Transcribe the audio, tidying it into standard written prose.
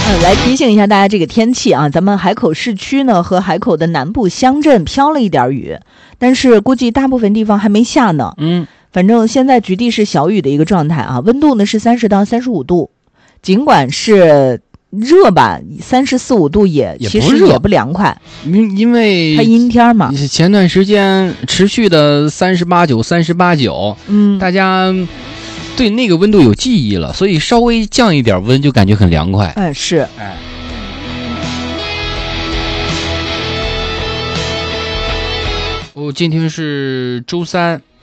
来提醒一下大家这个天气啊，咱们海口市区呢和海口的南部乡镇飘了一点雨，但是估计大部分地方还没下呢。反正现在局地是小雨的一个状态啊，温度呢是30到35度，尽管是热吧，34、35度其实也不凉快， 因为它阴天嘛。 前段时间持续的38、9，大家对那个温度有记忆了，所以稍微降一点温就感觉很凉快。 是。 今天是周三。